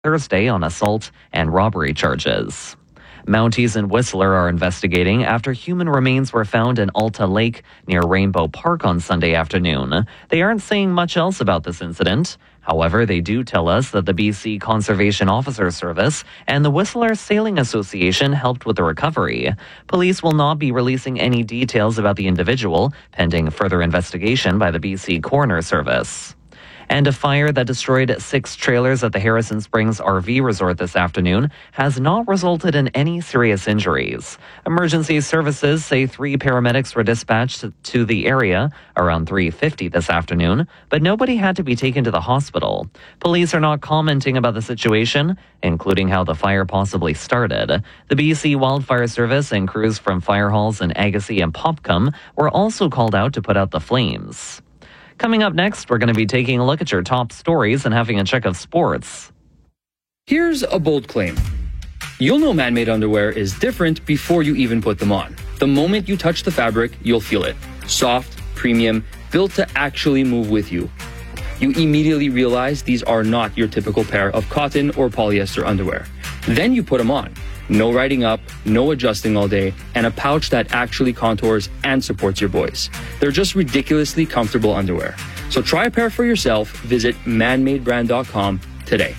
Thursday on assault and robbery charges. Mounties and Whistler are investigating after human remains were found in Alta Lake near Rainbow Park on Sunday afternoon. They aren't saying much else about this incident. However, they do tell us that the BC Conservation Officer Service and the Whistler Sailing Association helped with the recovery. Police will not be releasing any details about the individual, pending further investigation by the BC Coroner Service. And a fire that destroyed 6 trailers at the Harrison Springs RV Resort this afternoon has not resulted in any serious injuries. Emergency services say 3 paramedics were dispatched to the area around 3:50 this afternoon, but nobody had to be taken to the hospital. Police are not commenting about the situation, including how the fire possibly started. The BC Wildfire Service and crews from fire halls in Agassiz and Popcom were also called out to put out the flames. Coming up next, we're going to be taking a look at your top stories and having a check of sports. Here's a bold claim. You'll know man-made underwear is different before you even put them on. The moment you touch the fabric, you'll feel it. Soft, premium, built to actually move with you. You immediately realize these are not your typical pair of cotton or polyester underwear. Then you put them on. No riding up, no adjusting all day, and a pouch that actually contours and supports your boys. They're just ridiculously comfortable underwear. So try a pair for yourself. Visit manmadebrand.com today.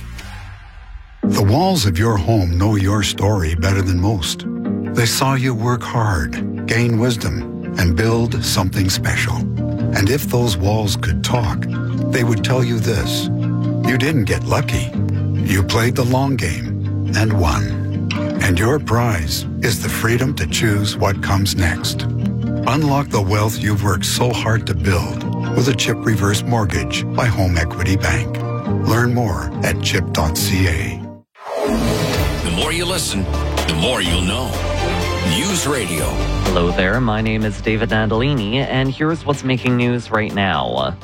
The walls of your home know your story better than most. They saw you work hard, gain wisdom, and build something special. And if those walls could talk, they would tell you this. You didn't get lucky. You played the long game and won. And your prize is the freedom to choose what comes next. Unlock the wealth you've worked so hard to build with a CHIP reverse mortgage by Home Equity Bank. Learn more at chip.ca. The more you listen, the more you'll know. News Radio. Hello there, my name is David Nandolini, and here's what's making news right now.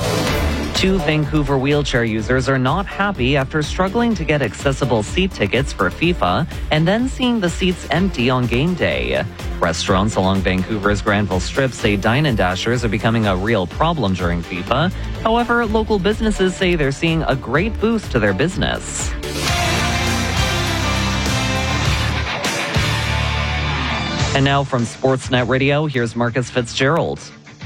2 Vancouver wheelchair users are not happy after struggling to get accessible seat tickets for FIFA and then seeing the seats empty on game day. Restaurants along Vancouver's Granville Strip say Dine and Dashers are becoming a real problem during FIFA. However, local businesses say they're seeing a great boost to their business. And now from Sportsnet Radio, here's Marcus Fitzgerald.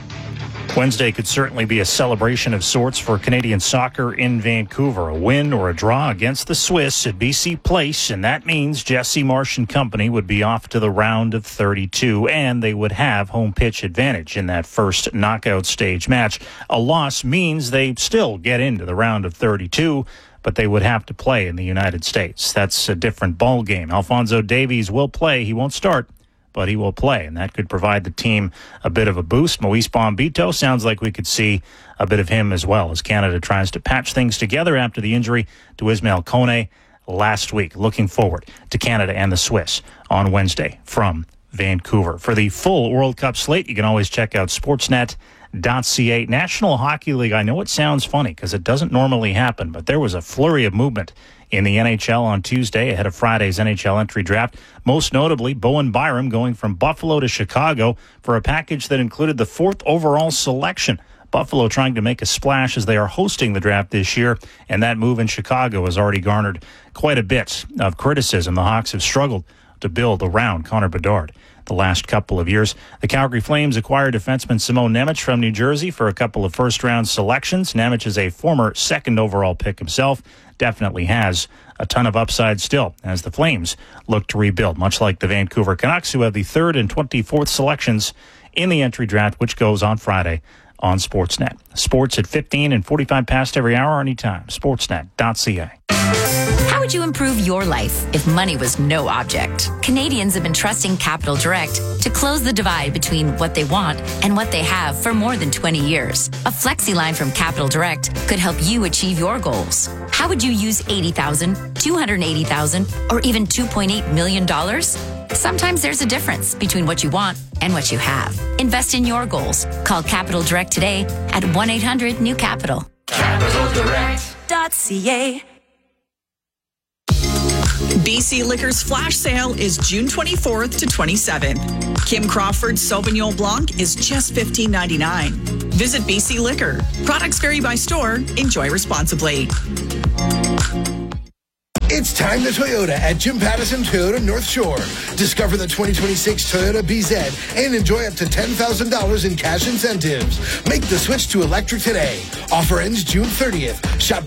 Wednesday could certainly be a celebration of sorts for Canadian soccer in Vancouver. A win or a draw against the Swiss at BC Place, and that means Jesse Marsh and company would be off to the round of 32, and they would have home pitch advantage in that first knockout stage match. A loss means they still get into the round of 32, but they would have to play in the United States. That's a different ball game. Alphonso Davies will play. He won't start, but he will play, and that could provide the team a bit of a boost. Moise Bombito sounds like we could see a bit of him as well as Canada tries to patch things together after the injury to Ismail Kone last week. Looking forward to Canada and the Swiss on Wednesday from Vancouver. For the full World Cup slate, you can always check out sportsnet.ca. National Hockey League, I know it sounds funny because it doesn't normally happen, but there was a flurry of movement in the NHL on Tuesday ahead of Friday's NHL entry draft. Most notably, Bowen Byram going from Buffalo to Chicago for a package that included the 4th overall selection. Buffalo trying to make a splash as they are hosting the draft this year, and that move in Chicago has already garnered quite a bit of criticism. The Hawks have struggled to build around Connor Bedard the last couple of years. The Calgary Flames acquired defenseman Simon Nemec from New Jersey for a couple of first-round selections. Nemec is a former 2nd overall pick himself. Definitely has a ton of upside still as the Flames look to rebuild, much like the Vancouver Canucks, who have the 3rd and 24th selections in the entry draft, which goes on Friday on Sportsnet. Sports at 15 and 45 past every hour anytime. Sportsnet.ca. How would you improve your life if money was no object? Canadians have been trusting Capital Direct to close the divide between what they want and what they have for more than 20 years. A flexi line from Capital Direct could help you achieve your goals. How would you use $80,000, $280,000, or even $2.8 million? Sometimes there's a difference between what you want and what you have. Invest in your goals. Call Capital Direct today at 1-800-NEW-CAPITAL. CapitalDirect.ca. BC Liquor's flash sale is June 24th to 27th. Kim Crawford's Sauvignon Blanc is just $15.99. Visit BC Liquor. Products vary by store. Enjoy responsibly. It's time to Toyota at Jim Pattison Toyota North Shore. Discover the 2026 Toyota BZ and enjoy up to $10,000 in cash incentives. Make the switch to electric today. Offer ends June 30th. Shop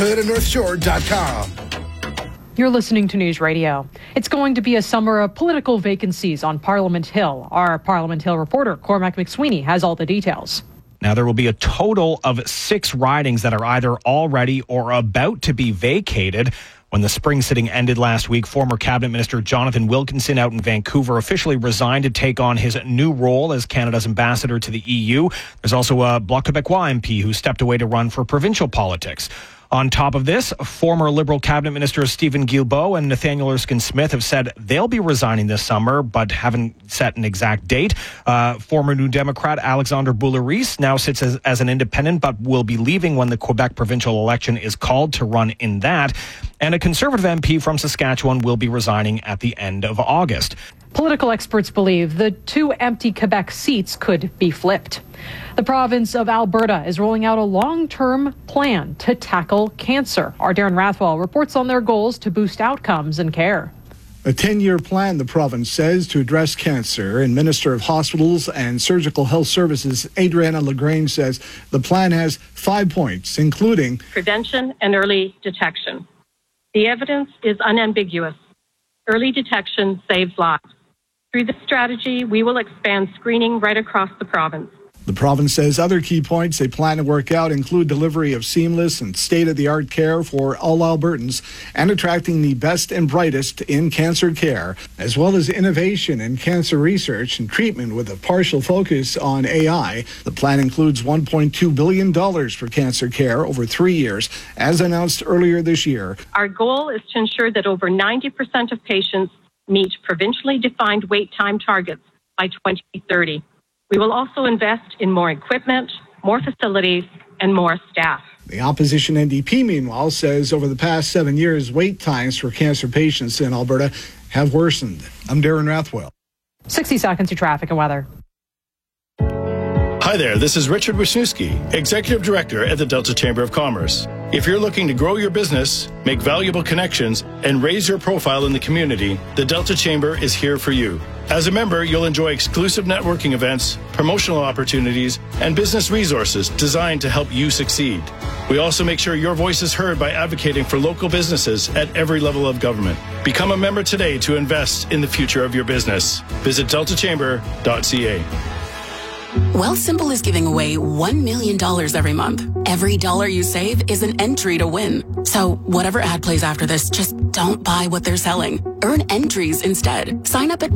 jptoyotanorthshore.com. You're listening to News Radio. It's going to be a summer of political vacancies on Parliament Hill. Our Parliament Hill reporter, Cormac McSweeney, has all the details. Now, there will be a total of 6 ridings that are either already or about to be vacated. When the spring sitting ended last week, former Cabinet Minister Jonathan Wilkinson out in Vancouver officially resigned to take on his new role as Canada's ambassador to the EU. There's also a Bloc Québécois MP who stepped away to run for provincial politics. On top of this, former Liberal Cabinet Minister Stephen Guilbeault and Nathaniel Erskine-Smith have said they'll be resigning this summer, but haven't set an exact date. Former New Democrat Alexandre Boulay-Rees now sits as an independent, but will be leaving when the Quebec provincial election is called to run in that. And a Conservative MP from Saskatchewan will be resigning at the end of August. Political experts believe the 2 empty Quebec seats could be flipped. The province of Alberta is rolling out a long-term plan to tackle cancer. Our Darren Rathwell reports on their goals to boost outcomes and care. A 10-year plan, the province says, to address cancer. And Minister of Hospitals and Surgical Health Services, Adriana LaGrange, says the plan has 5 points, including prevention and early detection. The evidence is unambiguous. Early detection saves lives. Through this strategy, we will expand screening right across the province. The province says other key points they plan to work out include delivery of seamless and state-of-the-art care for all Albertans and attracting the best and brightest in cancer care, as well as innovation in cancer research and treatment with a partial focus on AI. The plan includes $1.2 billion for cancer care over 3 years, as announced earlier this year. Our goal is to ensure that over 90% of patients meet provincially defined wait time targets by 2030. We will also invest in more equipment, more facilities, and more staff. The opposition NDP, meanwhile, says over the past 7 years, wait times for cancer patients in Alberta have worsened. I'm Darren Rathwell. 60 seconds to traffic and weather. Hi there, this is Richard Wisniewski, Executive Director at the Delta Chamber of Commerce. If you're looking to grow your business, make valuable connections, and raise your profile in the community, the Delta Chamber is here for you. As a member, you'll enjoy exclusive networking events, promotional opportunities, and business resources designed to help you succeed. We also make sure your voice is heard by advocating for local businesses at every level of government. Become a member today to invest in the future of your business. Visit deltachamber.ca. Wealthsimple is giving away $1 million every month. Every dollar you save is an entry to win. So whatever ad plays after this, just don't buy what they're selling. Earn entries instead. Sign up at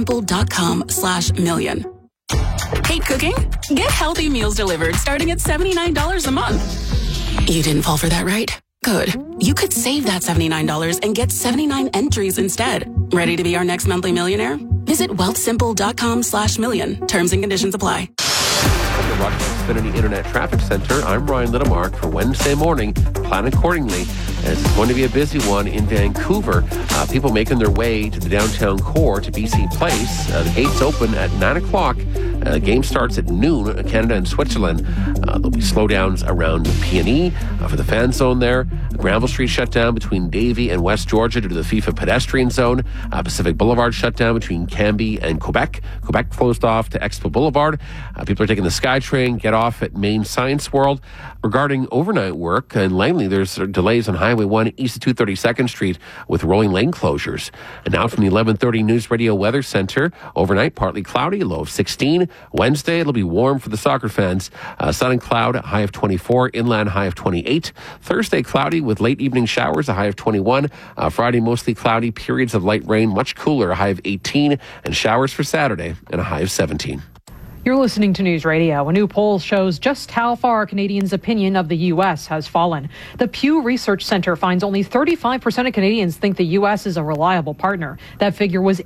wealthsimple.com/million. Hate cooking? Get healthy meals delivered starting at $79 a month. You didn't fall for that, right? Good. You could save that $79 and get 79 entries instead. Ready to be our next monthly millionaire? Visit wealthsimple.com/million. Terms and conditions apply. From the Rogers Xfinity Internet Traffic Center, I'm Ryan Littlemark for Wednesday morning. Plan accordingly, as it's going to be a busy one in Vancouver. People making their way to the downtown core to BC Place. The gates open at 9 o'clock. Game starts at noon, Canada and Switzerland. There'll be slowdowns around Peony for the fan zone there. Granville Street shut down between Davie and West Georgia due to the FIFA pedestrian zone. Pacific Boulevard shut down between Cambie and Quebec. Quebec closed off to Expo Boulevard. People are taking the SkyTrain, get off at Main Science World. Regarding overnight work in Langley, there's delays on Highway 1 east of 232nd Street with rolling lane closures. And now from the 11:30 News Radio Weather Center, overnight partly cloudy, low of 16. Wednesday, it'll be warm for the soccer fans. Sun and cloud, high of 24. Inland, high of 28. Thursday, cloudy with late evening showers, a high of 21. Friday, mostly cloudy, periods of light rain, much cooler, a high of 18. And showers for Saturday, and a high of 17. You're listening to News Radio. A new poll shows just how far Canadians' opinion of the U.S. has fallen. The Pew Research Center finds only 35% of Canadians think the U.S. is a reliable partner. That figure was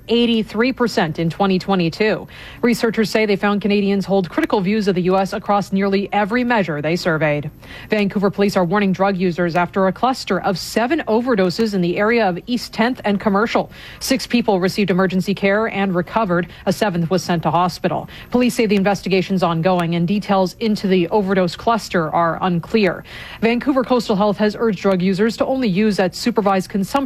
83% in 2022. Researchers say they found Canadians hold critical views of the U.S. across nearly every measure they surveyed. Vancouver police are warning drug users after a cluster of 7 overdoses in the area of East 10th and Commercial. 6 people received emergency care and recovered. A 7th was sent to hospital. Police say the investigation's ongoing and details into the overdose cluster are unclear. Vancouver Coastal Health has urged drug users to only use at supervised consumption